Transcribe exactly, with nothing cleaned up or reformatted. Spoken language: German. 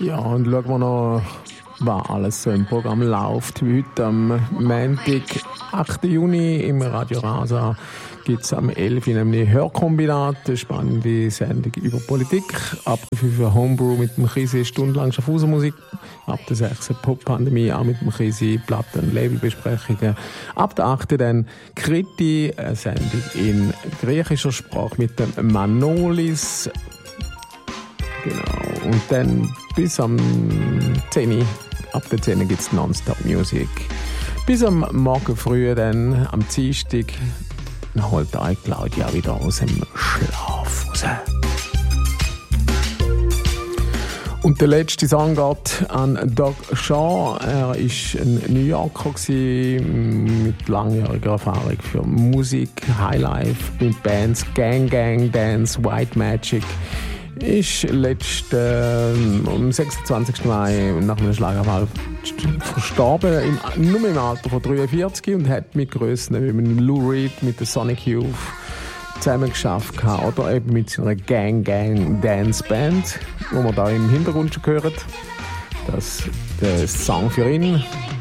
Ja, und schauen wir noch, was alles so im Programm läuft. Wie heute am Montag, achten Juni im Radio Rasa gibt es am elf Uhr nämlich Hörkombinat, eine spannende Sendung über Politik. Ab der fünf Uhr Homebrew mit dem Krisi, stundenlang Schaffhauser Musik. Ab der sechs Uhr Pop-Pandemie auch mit dem Krisi, Platten- und Labelbesprechungen. Ab der acht Uhr dann Kriti, eine Sendung in griechischer Sprache mit dem Manolis. Genau. Und dann bis am zehn Uhr, ab der zehn Uhr gibt es Non-Stop-Music. Bis am Morgen früh, dann am Dienstag, dann holt euch Claudia wieder aus dem Schlaf raus. Und der letzte Song geht an Doug Shaw. Er war ein New Yorker mit langjähriger Erfahrung für Musik, Highlife, mit Bands Gang Gang Dance, White Magic. Ist letzten äh, am sechsundzwanzigsten Mai nach einem Schlaganfall verstorben, im, nur im Alter von dreiundvierzig, und hat mit Grössen wie mit Lou Reed, mit der Sonic Youth zusammen geschafft oder eben mit seiner Gang Gang Dance Band, wo man da im Hintergrund schon gehört. Das der Song für ihn.